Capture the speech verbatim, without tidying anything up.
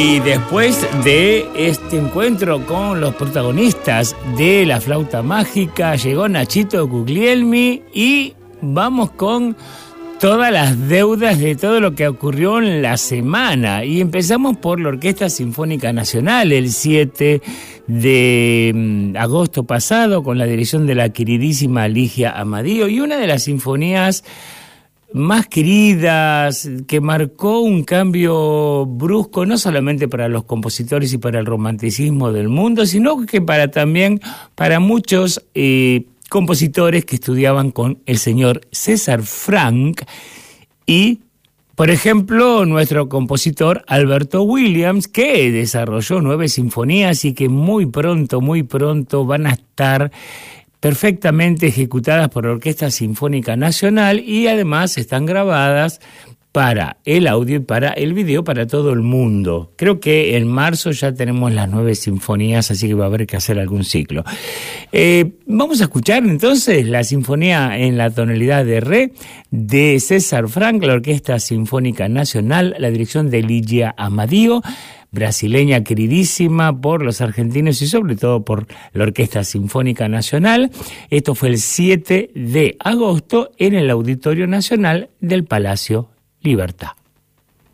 Y después de este encuentro con los protagonistas de La Flauta Mágica, llegó Nachito Guglielmi y vamos con todas las deudas de todo lo que ocurrió en la semana. Y empezamos por la Orquesta Sinfónica Nacional, el siete de agosto pasado, con la dirección de la queridísima Ligia Amadío, y una de las sinfonías más queridas, que marcó un cambio brusco, no solamente para los compositores y para el romanticismo del mundo, sino que para también para muchos eh, compositores que estudiaban con el señor César Franck y, por ejemplo, nuestro compositor Alberto Williams, que desarrolló nueve sinfonías y que muy pronto, muy pronto van a estar perfectamente ejecutadas por la Orquesta Sinfónica Nacional y además están grabadas para el audio y para el video para todo el mundo. Creo que en marzo ya tenemos las nueve sinfonías, así que va a haber que hacer algún ciclo. Eh, vamos a escuchar entonces la sinfonía en la tonalidad de re de César Franck, la Orquesta Sinfónica Nacional, la dirección de Ligia Amadío, brasileña queridísima por los argentinos y sobre todo por la Orquesta Sinfónica Nacional. Esto fue el siete de agosto en el Auditorio Nacional del Palacio Libertad.